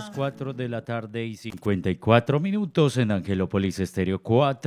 las 4 de la tarde y 54 minutos en Angelópolis Estéreo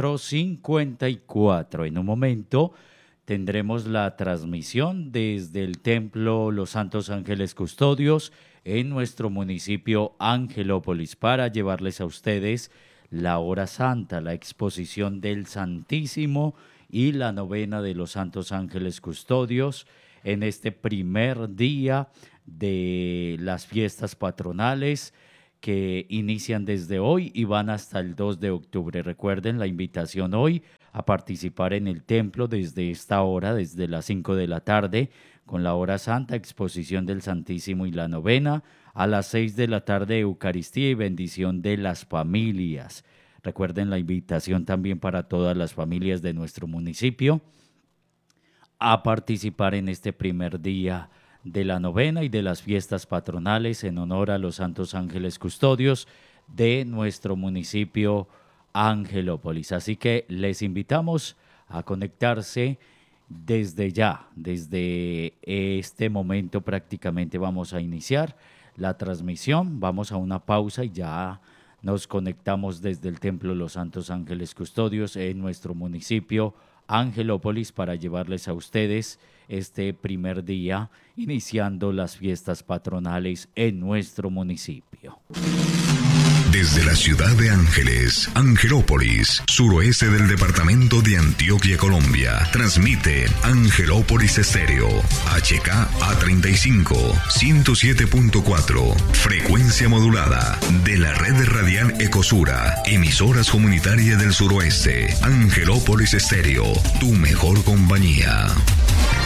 454. En un momento tendremos la transmisión desde el Templo Los Santos Ángeles Custodios en nuestro municipio Angelópolis para llevarles a ustedes la hora santa, la exposición del Santísimo y la novena de los Santos Ángeles Custodios en este primer día de las fiestas patronales que inician desde hoy y van hasta el 2 de octubre. Recuerden la invitación hoy a participar en el templo desde esta hora, desde las 5 de la tarde, con la hora santa, exposición del Santísimo y la novena, a las 6 de la tarde, Eucaristía y bendición de las familias. Recuerden la invitación también para todas las familias de nuestro municipio a participar en este primer día de la novena y de las fiestas patronales en honor a los Santos Ángeles Custodios de nuestro municipio Angelópolis. Así que les invitamos a conectarse desde ya, desde este momento prácticamente vamos a iniciar la transmisión, vamos a una pausa y ya nos conectamos desde el Templo Los Santos Ángeles Custodios en nuestro municipio Angelópolis para llevarles a ustedes este primer día iniciando las fiestas patronales en nuestro municipio. Desde la ciudad de Ángeles, Angelópolis, suroeste del departamento de Antioquia, Colombia, transmite Angelópolis Estéreo, HKA35, 107.4, frecuencia modulada de la red radial Ecosura, emisoras comunitarias del suroeste. Angelópolis Estéreo, tu mejor compañía.